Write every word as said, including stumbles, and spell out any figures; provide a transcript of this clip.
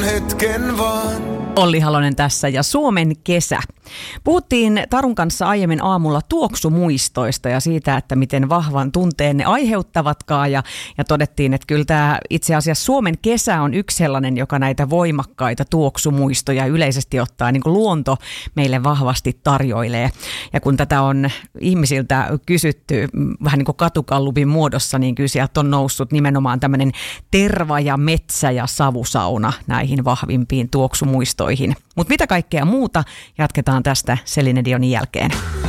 hetken vaan. Olli Halonen tässä ja Suomen kesä. Puhuttiin Tarun kanssa aiemmin aamulla tuoksumuistoista ja siitä, että miten vahvan tunteen ne aiheuttavatkaan. Ja, ja todettiin, että kyllä tämä itse asiassa Suomen kesä on yksi sellainen, joka näitä voimakkaita tuoksumuistoja yleisesti ottaa niin kuin luonto meille vahvasti tarjoilee. Ja kun tätä on ihmisiltä kysytty vähän niin kuin katukallupin muodossa, niin kyllä sieltä on noussut nimenomaan tämmöinen terva ja metsä ja savusauna näihin vahvimpiin tuoksumuistoihin. Mutta mitä kaikkea muuta jatketaan tästä Celine Dionin jälkeen.